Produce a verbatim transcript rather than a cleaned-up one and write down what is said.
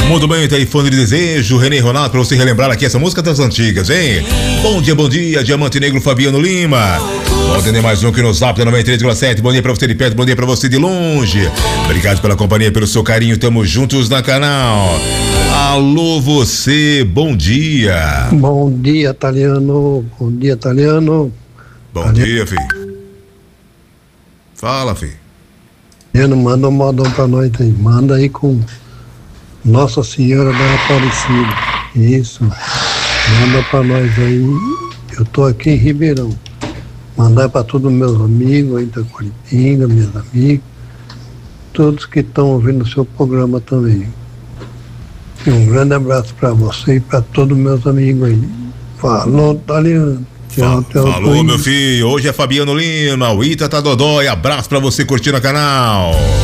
Muito bem, telefone de desejo, Renê Ronaldo, pra você relembrar aqui essa música das antigas, hein? Bom dia, bom dia, Diamante Negro, Fabiano Lima. Vamos atender mais um aqui no Zap da noventa e três vírgula sete. Bom dia pra você de perto, bom dia pra você de longe. Obrigado pela companhia, pelo seu carinho, tamo juntos na canal. Alô, você, bom dia. Bom dia, Italiano. Bom dia, Italiano. Bom Italiano. dia, filho. Fala, filho. Italiano, manda um modão pra nós aí. Manda aí com Nossa Senhora da Aparecida. Isso. Manda pra nós aí. Eu tô aqui em Ribeirão. Mandar pra todos meus amigos aí da Coritinga, meus amigos. Todos que estão ouvindo o seu programa também. E um grande abraço pra você e pra todos meus amigos aí. Falou, Italiano. Tchau, tchau. Falou, meu filho. Hoje é Fabiano Lima. O Ita tá dodói. Abraço pra você curtindo o canal.